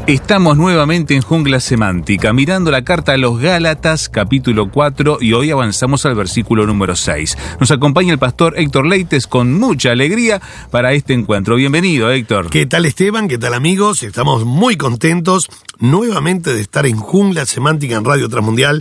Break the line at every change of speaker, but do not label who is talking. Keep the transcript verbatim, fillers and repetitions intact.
Estamos nuevamente en Jungla Semántica, mirando la carta a los Gálatas, capítulo cuatro, y hoy avanzamos al versículo número seis. Nos acompaña el pastor Héctor Leites con mucha alegría para este encuentro. Bienvenido, Héctor.
¿Qué tal, Esteban? ¿Qué tal, amigos? Estamos muy contentos nuevamente de estar en Jungla Semántica en Radio Transmundial